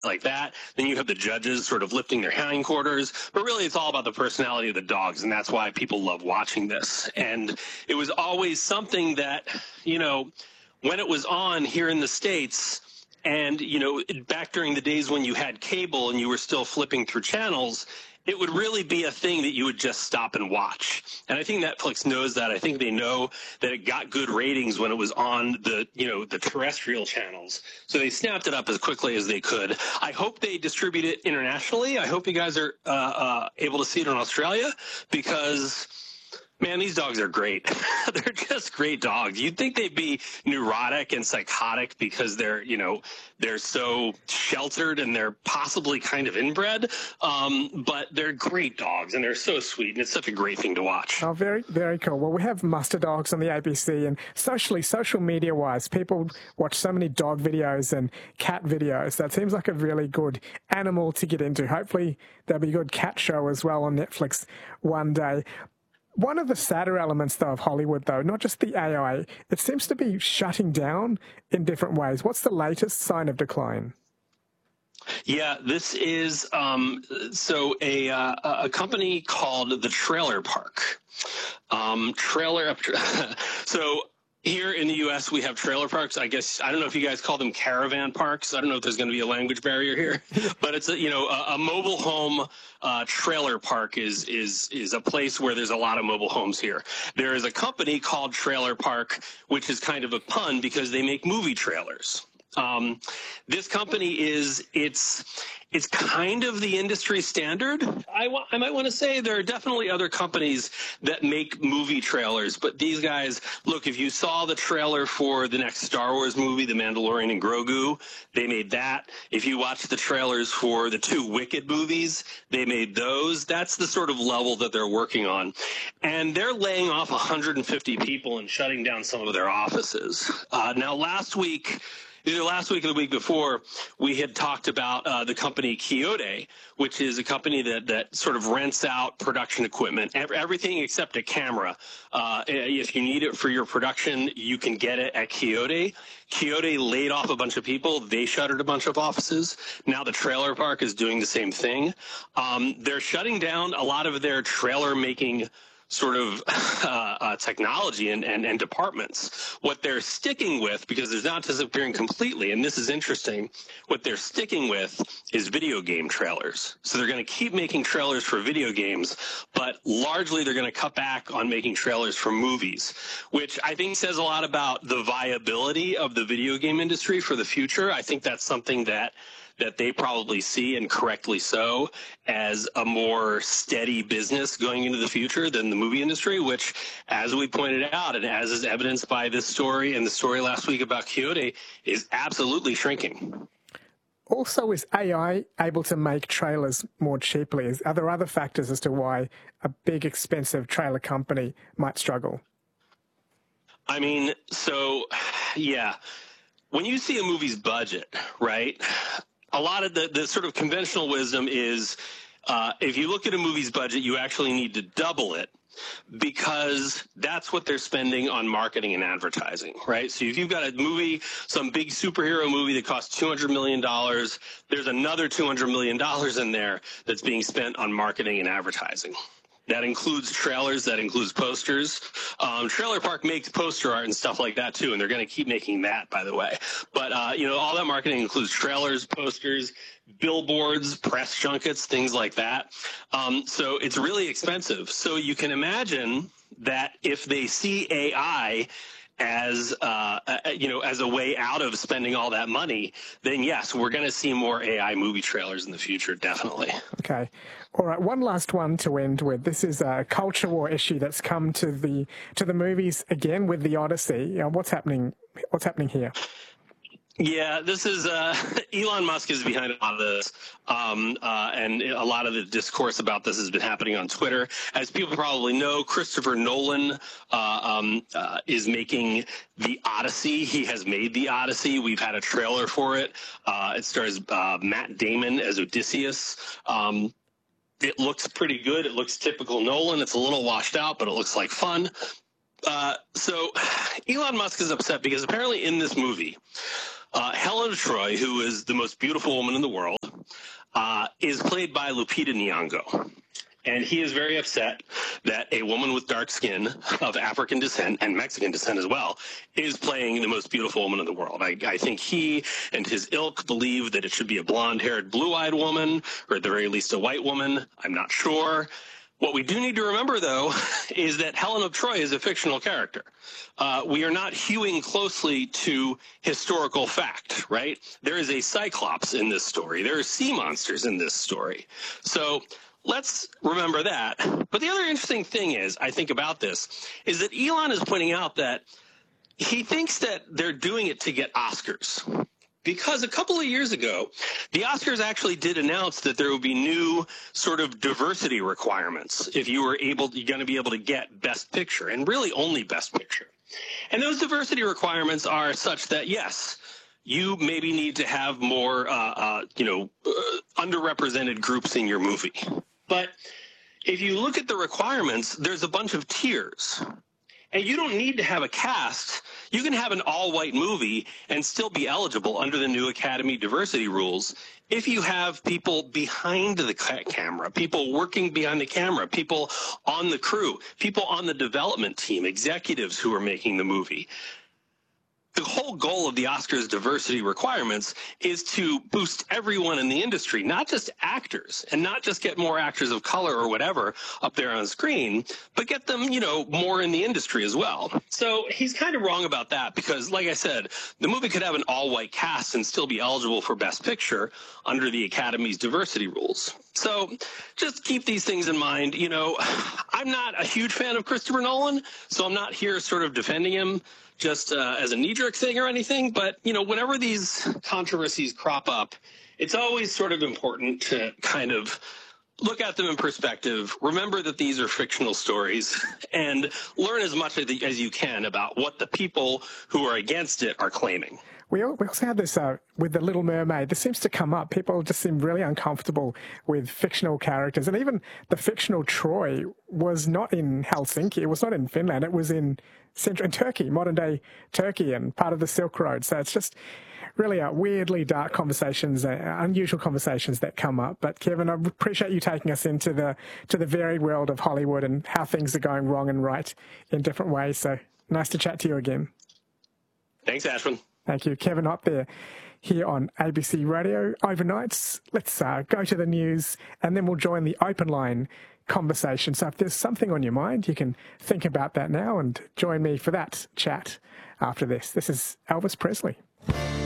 like that. Then you have the judges sort of lifting their hindquarters, but really it's all about the personality of the dogs, and that's why people love watching this. And it was always something that, you know, when it was on here in the States, and, you know, back during the days when you had cable and you were still flipping through channels, it would really be a thing that you would just stop and watch. And I think Netflix knows that. I think they know that it got good ratings when it was on the, you know, the terrestrial channels. So they snapped it up as quickly as they could. I hope they distribute it internationally. I hope you guys are able to see it in Australia, because man, these dogs are great. They're just great dogs. You'd think they'd be neurotic and psychotic because they're, you know, they're so sheltered and they're possibly kind of inbred. But they're great dogs and they're so sweet, and it's such a great thing to watch. Oh, very, very cool. Well, we have Muster Dogs on the ABC, and social media wise, people watch so many dog videos and cat videos. That seems like a really good animal to get into. Hopefully there'll be a good cat show as well on Netflix one day. One of the sadder elements, though, of Hollywood, though, not just the AI, it seems to be shutting down in different ways. What's the latest sign of decline? Yeah, this is a company called the Trailer Park. So here in the U.S., we have trailer parks. I guess, I don't know if you guys call them caravan parks. I don't know if there's going to be a language barrier here, but it's a mobile home trailer park is a place where there's a lot of mobile homes here. There is a company called Trailer Park, which is kind of a pun because they make movie trailers. This company it's kind of the industry standard. I might want to say there are definitely other companies that make movie trailers, but these guys, look, if you saw the trailer for the next Star Wars movie, The Mandalorian and Grogu, they made that. If you watch the trailers for the 2 Wicked movies, they made those. That's the sort of level that they're working on. And they're laying off 150 people and shutting down some of their offices. Now, either last week or the week before, we had talked about the company Quixote, which is a company that sort of rents out production equipment, everything except a camera. If you need it for your production, you can get it at Quixote. Quixote laid off a bunch of people. They shuttered a bunch of offices. Now the Trailer Park is doing the same thing. They're shutting down a lot of their trailer making sort of technology and departments. What they're sticking with, because they're not disappearing completely, and this is interesting, what they're sticking with is video game trailers. So they're going to keep making trailers for video games, but largely they're going to cut back on making trailers for movies, which I think says a lot about the viability of the video game industry for the future. I think that's something that they probably see, and correctly so, as a more steady business going into the future than the movie industry, which, as we pointed out, and as is evidenced by this story and the story last week about Quixote, is absolutely shrinking. Also, is AI able to make trailers more cheaply? Are there other factors as to why a big, expensive trailer company might struggle? I mean, so, yeah. When you see a movie's budget, right, a lot of the sort of conventional wisdom is if you look at a movie's budget, you actually need to double it, because that's what they're spending on marketing and advertising, right? So if you've got a movie, some big superhero movie that costs $200 million, there's another $200 million in there that's being spent on marketing and advertising. That includes trailers, that includes posters. Trailer Park makes poster art and stuff like that too, and they're going to keep making that, by the way. But, all that marketing includes trailers, posters, billboards, press junkets, things like that. So it's really expensive. So you can imagine that if they see AI as a way out of spending all that money, then yes, we're going to see more AI movie trailers in the future, definitely. Okay. All right, one last one to end with. This is a culture war issue that's come to the movies again with The Odyssey. What's happening here? Yeah, this is Elon Musk is behind a lot of this, and a lot of the discourse about this has been happening on Twitter. As people probably know, Christopher Nolan is making The Odyssey. He has made The Odyssey. We've had a trailer for it. It stars Matt Damon as Odysseus. It looks pretty good. It looks typical Nolan. It's a little washed out, but it looks like fun. So Elon Musk is upset because apparently in this movie, Helen of Troy, who is the most beautiful woman in the world, is played by Lupita Nyong'o. And he is very upset that a woman with dark skin of African descent and Mexican descent as well is playing the most beautiful woman in the world. I think he and his ilk believe that it should be a blonde-haired, blue-eyed woman, or at the very least a white woman. I'm not sure. What we do need to remember, though, is that Helen of Troy is a fictional character. We are not hewing closely to historical fact, right? There is a Cyclops in this story. There are sea monsters in this story. So let's remember that. But the other interesting thing is, I think about this, is that Elon is pointing out that he thinks that they're doing it to get Oscars. Because a couple of years ago, the Oscars actually did announce that there would be new sort of diversity requirements if you were you're going to be able to get Best Picture, and really only Best Picture. And those diversity requirements are such that, yes, you maybe need to have more, underrepresented groups in your movie. But if you look at the requirements, there's a bunch of tiers. And you don't need to have a cast. You can have an all-white movie and still be eligible under the new Academy diversity rules if you have people behind the camera, people working behind the camera, people on the crew, people on the development team, executives who are making the movie. The whole goal of the Oscars diversity requirements is to boost everyone in the industry, not just actors, and not just get more actors of color or whatever up there on screen, but get them, more in the industry as well. So he's kind of wrong about that because, like I said, the movie could have an all-white cast and still be eligible for Best Picture under the Academy's diversity rules. So just keep these things in mind. I'm not a huge fan of Christopher Nolan, so I'm not here sort of defending him just as a knee-jerk thing or anything, but, whenever these controversies crop up, it's always sort of important to kind of look at them in perspective, remember that these are fictional stories, and learn as much as you can about what the people who are against it are claiming. We also had this with The Little Mermaid. This seems to come up. People just seem really uncomfortable with fictional characters. And even the fictional Troy was not in Helsinki. It was not in Finland. It was in Turkey, modern-day Turkey, and part of the Silk Road. So it's just really weirdly dark conversations, unusual conversations that come up. But Kevin, I appreciate you taking us into the varied world of Hollywood and how things are going wrong and right in different ways. So nice to chat to you again. Thanks, Ashwin. Thank you. Kevin Ott there here on ABC Radio Overnights. Let's go to the news and then we'll join the open line conversation. So if there's something on your mind, you can think about that now and join me for that chat after this. This is Elvis Presley.